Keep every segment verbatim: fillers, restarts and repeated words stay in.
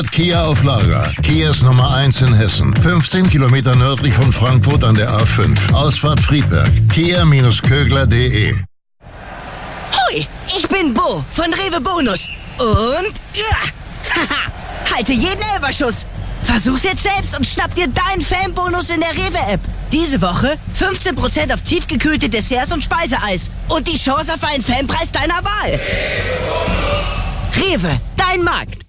Kia auf Lager. Kia ist Nummer eins in Hessen. fünfzehn Kilometer nördlich von Frankfurt an der A fünf. Ausfahrt Friedberg. Kia Kögler punkt de. Hui, ich bin Bo von Rewe Bonus. Und ja, haha, halte jeden Elferschuss. Versuch's jetzt selbst und schnapp dir deinen Fanbonus in der Rewe-App. Diese Woche fünfzehn Prozent auf tiefgekühlte Desserts und Speiseeis. Und die Chance auf einen Fanpreis deiner Wahl. Rewe, dein Markt.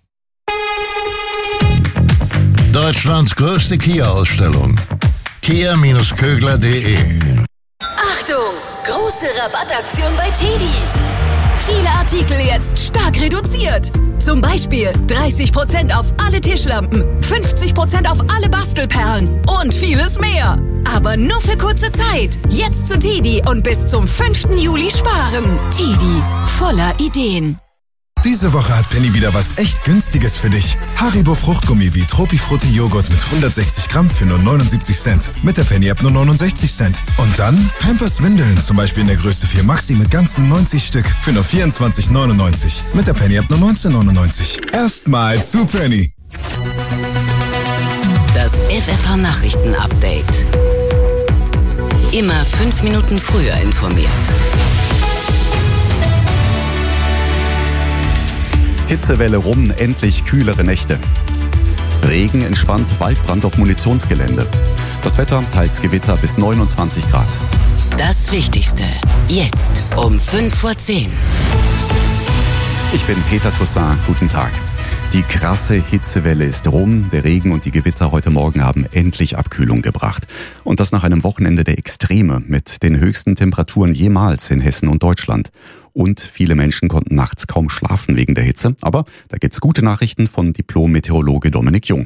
Deutschlands größte Kia-Ausstellung. Kia Kögler punkt de. Achtung! Große Rabattaktion bei Teddy. Viele Artikel jetzt stark reduziert. Zum Beispiel dreißig Prozent auf alle Tischlampen, fünfzig Prozent auf alle Bastelperlen und vieles mehr. Aber nur für kurze Zeit. Jetzt zu Teddy und bis zum fünften Juli sparen. Teddy, voller Ideen. Diese Woche hat Penny wieder was echt Günstiges für dich. Haribo Fruchtgummi wie Tropifrutti Joghurt mit hundertsechzig Gramm für nur neunundsiebzig Cent. Mit der Penny-App nur neunundsechzig Cent. Und dann Pampers Windeln, zum Beispiel in der Größe vier Maxi mit ganzen neunzig Stück für nur vierundzwanzig neunundneunzig. Mit der Penny-App nur neunzehn neunundneunzig. Erstmal zu Penny. Das F F H-Nachrichten-Update. Immer fünf Minuten früher informiert. Hitzewelle rum, endlich kühlere Nächte. Regen entspannt, Waldbrand auf Munitionsgelände. Das Wetter teils Gewitter bis neunundzwanzig Grad. Das Wichtigste jetzt um fünf vor zehn. Ich bin Peter Toussaint, guten Tag. Die krasse Hitzewelle ist rum. Der Regen und die Gewitter heute Morgen haben endlich Abkühlung gebracht. Und das nach einem Wochenende der Extreme mit den höchsten Temperaturen jemals in Hessen und Deutschland. Und viele Menschen konnten nachts kaum schlafen wegen der Hitze. Aber da gibt's gute Nachrichten von Diplom-Meteorologe Dominik Jung.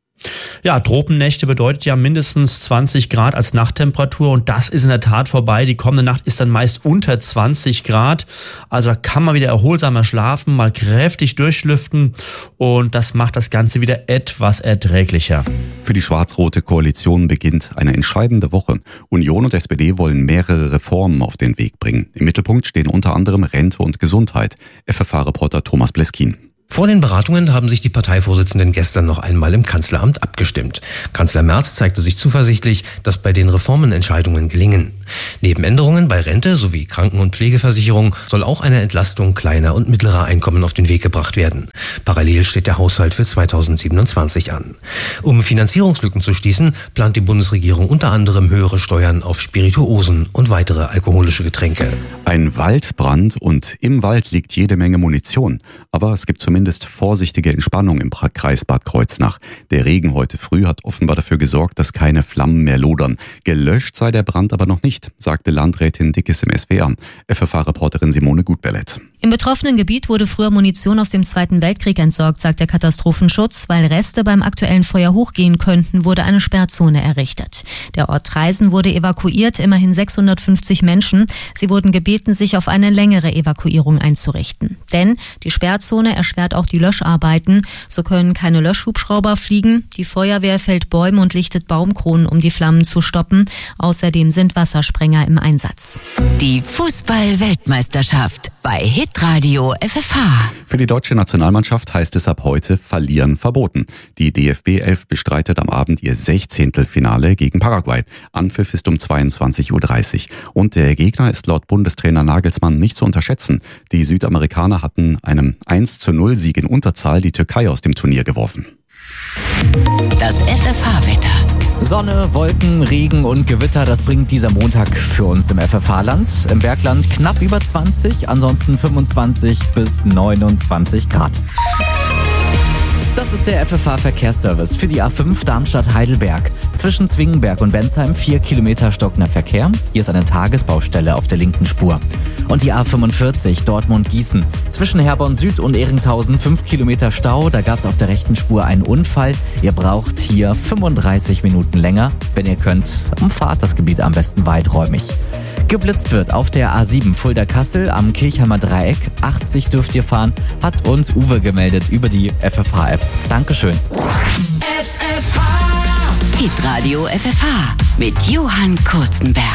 Ja, Tropennächte bedeutet ja mindestens zwanzig Grad als Nachttemperatur und das ist in der Tat vorbei. Die kommende Nacht ist dann meist unter zwanzig Grad. Also da kann man wieder erholsamer schlafen, mal kräftig durchlüften und das macht das Ganze wieder etwas erträglicher. Für die schwarz-rote Koalition beginnt eine entscheidende Woche. Union und S P D wollen mehrere Reformen auf den Weg bringen. Im Mittelpunkt stehen unter anderem Rente und Gesundheit. F F H-Reporter Thomas Bleskin. Vor den Beratungen haben sich die Parteivorsitzenden gestern noch einmal im Kanzleramt abgestimmt. Kanzler Merz zeigte sich zuversichtlich, dass bei den Reformenentscheidungen gelingen. Neben Änderungen bei Rente sowie Kranken- und Pflegeversicherung soll auch eine Entlastung kleiner und mittlerer Einkommen auf den Weg gebracht werden. Parallel steht der Haushalt für zweitausendsiebenundzwanzig an. Um Finanzierungslücken zu schließen, plant die Bundesregierung unter anderem höhere Steuern auf Spirituosen und weitere alkoholische Getränke. Ein Waldbrand und im Wald liegt jede Menge Munition. Aber es gibt zumindest Zumindest vorsichtige Entspannung im Kreis Bad Kreuznach. Der Regen heute früh hat offenbar dafür gesorgt, dass keine Flammen mehr lodern. Gelöscht sei der Brand aber noch nicht, sagte Landrätin Dickes im S W R. F F H-Reporterin Simone Gutbellett. Im betroffenen Gebiet wurde früher Munition aus dem Zweiten Weltkrieg entsorgt, sagt der Katastrophenschutz. Weil Reste beim aktuellen Feuer hochgehen könnten, wurde eine Sperrzone errichtet. Der Ort Traisen wurde evakuiert, immerhin sechshundertfünfzig Menschen. Sie wurden gebeten, sich auf eine längere Evakuierung einzurichten. Denn die Sperrzone erschwert auch die Löscharbeiten. So können keine Löschhubschrauber fliegen. Die Feuerwehr fällt Bäume und lichtet Baumkronen, um die Flammen zu stoppen. Außerdem sind Wassersprenger im Einsatz. Die Fußball-Weltmeisterschaft bei Hitradio F F H. Für die deutsche Nationalmannschaft heißt es ab heute Verlieren verboten. Die D F B elf bestreitet am Abend ihr Sechzehntelfinale gegen Paraguay. Anpfiff ist um zweiundzwanzig Uhr dreißig. Und der Gegner ist laut Bundestrainer Nagelsmann nicht zu unterschätzen. Die Südamerikaner hatten einem eins zu null Sieg in Unterzahl die Türkei aus dem Turnier geworfen. Das F F H-Wetter. Sonne, Wolken, Regen und Gewitter, das bringt dieser Montag für uns im F F H-Land. Im Bergland knapp über zwanzig, ansonsten fünfundzwanzig bis neunundzwanzig Grad. Das ist der F F H-Verkehrsservice für die A fünf Darmstadt-Heidelberg. Zwischen Zwingenberg und Bensheim vier Kilometer stockender Verkehr. Hier ist eine Tagesbaustelle auf der linken Spur. Und die A fünfundvierzig Dortmund-Gießen. Zwischen Herborn Süd und Ehringshausen fünf Kilometer Stau. Da gab es auf der rechten Spur einen Unfall. Ihr braucht hier fünfunddreißig Minuten länger. Wenn ihr könnt, umfahrt das Gebiet am besten weiträumig. Geblitzt wird auf der A sieben Fulda-Kassel am Kirchheimer Dreieck. achtzig dürft ihr fahren, hat uns Uwe gemeldet über die F F H-App. Dankeschön. F F H. Hitradio F F H mit Johann Kurzenberg.